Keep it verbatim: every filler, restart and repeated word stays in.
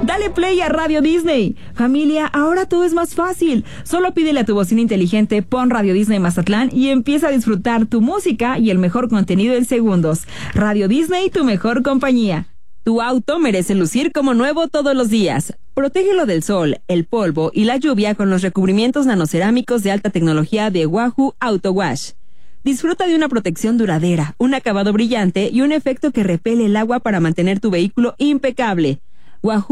Dale play a Radio Disney. Familia, ahora todo es más fácil. Solo pídele a tu bocina inteligente, pon Radio Disney Mazatlán y empieza a disfrutar tu música y el mejor contenido en segundos. Radio Disney, tu mejor compañía. Tu auto merece lucir como nuevo todos los días. Protégelo del sol, el polvo y la lluvia con los recubrimientos nanocerámicos de alta tecnología de Wahoo Auto Wash. Disfruta de una protección duradera, un acabado brillante y un efecto que repele el agua para mantener tu vehículo impecable. Wahoo